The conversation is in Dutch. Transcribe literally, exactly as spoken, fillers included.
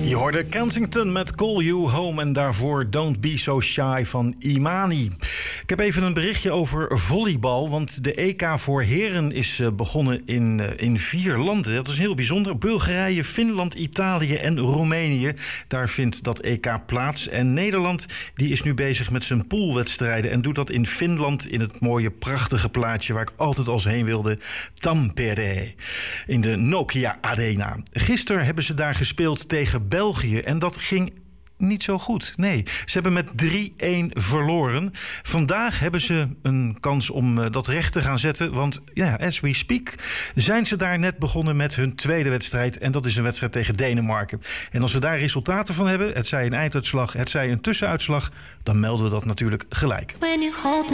Je hoorde Kensington met Call You Home en daarvoor Don't Be So Shy van Imani. Ik heb even een berichtje over volleybal, want de E K voor heren is begonnen in, in vier landen. Dat is heel bijzonder. Bulgarije, Finland, Italië en Roemenië. Daar vindt dat E K plaats. En Nederland die is nu bezig met zijn poolwedstrijden en doet dat in Finland in het mooie, prachtige plaatsje waar ik altijd als heen wilde, Tampere, in de Nokia Arena. Gisteren hebben ze daar gespeeld tegen België en dat ging niet zo goed. Nee, ze hebben met drie-een verloren. Vandaag hebben ze een kans om dat recht te gaan zetten. Want ja, as we speak zijn ze daar net begonnen met hun tweede wedstrijd. En dat is een wedstrijd tegen Denemarken. En als we daar resultaten van hebben, het zij een einduitslag, het zij een tussenuitslag, dan melden we dat natuurlijk gelijk.